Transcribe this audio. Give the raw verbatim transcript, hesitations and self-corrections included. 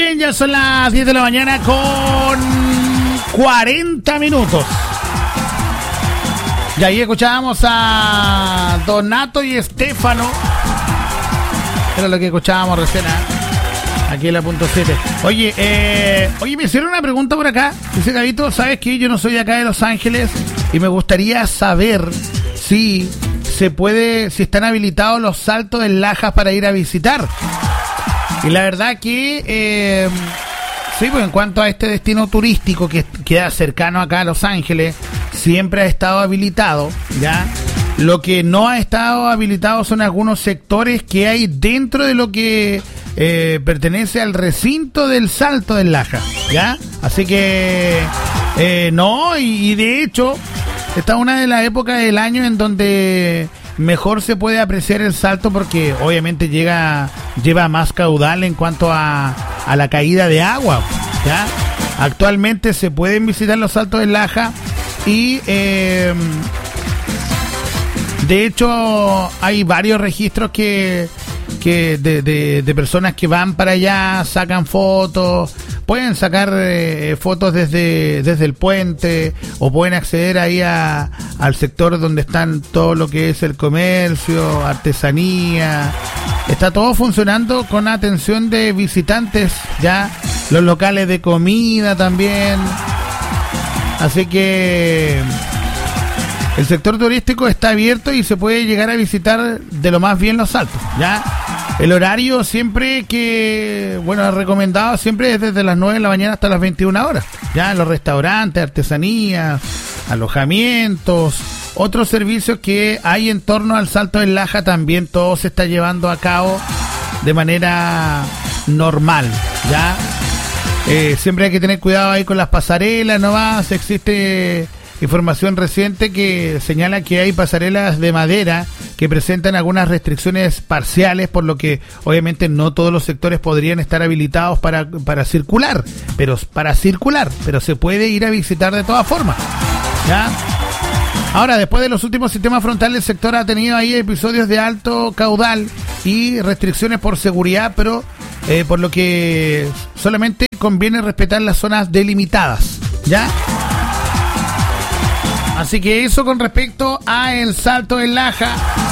Bien, ya son las diez de la mañana con cuarenta minutos. Y ahí escuchábamos a Donato y Estefano. Era lo que escuchábamos recién, ¿eh? Aquí en la punto siete. Oye, eh, oye, me hicieron una pregunta por acá. Dice Gabito, ¿sabes qué? Yo no soy de acá de Los Ángeles y me gustaría saber si se puede, si están habilitados los saltos en Lajas para ir a visitar. Y la verdad que, eh, sí, pues en cuanto a este destino turístico que queda cercano acá a Los Ángeles, siempre ha estado habilitado, ¿ya? Lo que no ha estado habilitado son algunos sectores que hay dentro de lo que eh, pertenece al recinto del Salto del Laja, ¿ya? Así que, eh, no, y, y de hecho, esta es una de las épocas del año en donde mejor se puede apreciar el salto porque obviamente llega lleva más caudal en cuanto a, a la caída de agua, ¿ya? Actualmente se pueden visitar los saltos del Laja y eh, de hecho hay varios registros que, que de, de, de personas que van para allá, sacan fotos, pueden sacar eh, fotos desde, desde el puente o pueden acceder ahí a, al sector donde están todo lo que es el comercio, artesanía. Está todo funcionando con atención de visitantes, ya los locales de comida también. Así que el sector turístico está abierto y se puede llegar a visitar de lo más bien los saltos, ¿ya? El horario siempre que, bueno, recomendado siempre es desde las nueve de la mañana hasta las veintiuna horas, ¿ya? Los restaurantes, artesanías, alojamientos, otros servicios que hay en torno al Salto del Laja también todo se está llevando a cabo de manera normal, ¿ya? Eh, siempre hay que tener cuidado ahí con las pasarelas nomás. Existe información reciente que señala que hay pasarelas de madera que presentan algunas restricciones parciales, por lo que obviamente no todos los sectores podrían estar habilitados para, para circular, pero para circular, pero se puede ir a visitar de todas formas, ¿ya? Ahora, después de los últimos sistemas frontales, el sector ha tenido ahí episodios de alto caudal y restricciones por seguridad, pero eh, por lo que solamente conviene respetar las zonas delimitadas, ¿ya? Así que eso con respecto a el Salto del Laja.